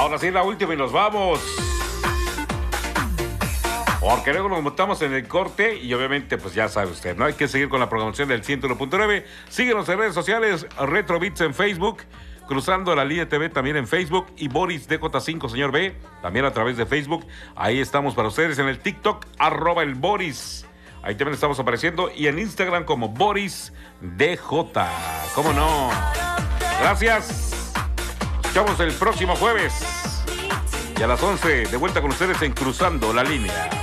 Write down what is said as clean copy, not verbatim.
Ahora sí, la última y nos vamos. Porque luego nos montamos en el corte y obviamente, pues ya sabe usted, ¿no? Hay que seguir con la programación del 101.9. Síguenos en redes sociales, Retro Beats en Facebook, Cruzando la Línea TV también en Facebook y Boris DJ5, señor B, también a través de Facebook. Ahí estamos para ustedes en el TikTok, @elboris. Ahí también estamos apareciendo y en Instagram como Boris DJ. ¿Cómo no? Gracias. Nos escuchamos el próximo jueves. Y a las 11, de vuelta con ustedes en Cruzando la Línea.